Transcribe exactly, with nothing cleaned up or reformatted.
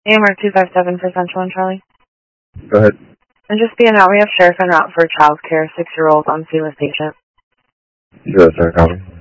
A M R two five seven for Central and Charlie. Go ahead. And just being out, we have sheriff en route for child care, six-year-old on scene with patient. Yes, sir. Copy.